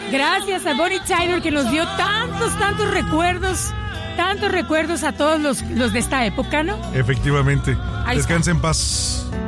Gracias a Bonnie Tyler, que nos dio tantos recuerdos a todos los de esta época, ¿no? Efectivamente. Ahí Descansa en paz.